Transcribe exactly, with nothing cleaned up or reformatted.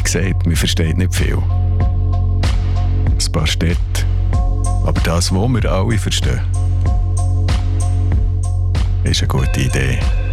gesagt, man versteht nicht viel. Ein paar Städte. Aber das, was wir alle verstehen, ist eine gute Idee.